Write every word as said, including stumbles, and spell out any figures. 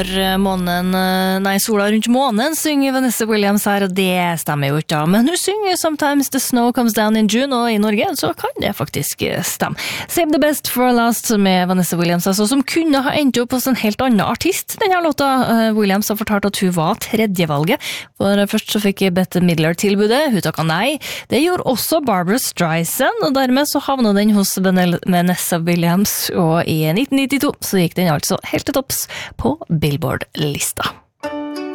Månen, nei, sola rundt månen synger Vanessa Williams her, og det stemmer jo ikke da. Men hun synger Sometimes the Snow Comes Down in June, og i Norge så kan det faktisk stemme. Save the Best for Last med Vanessa Williams, altså, som kunne ha endt opp hos en helt annen artist. Denne låta, Williams har fortalt at hun var tredjevalget, for først så fikk Bette Midler tilbudet, hun takket nei. Det gjorde også Barbara Streisand, og dermed så havnet den hos Vanessa Williams, og i nitten nittito så gikk den altså helt til topps på Billboard-lista.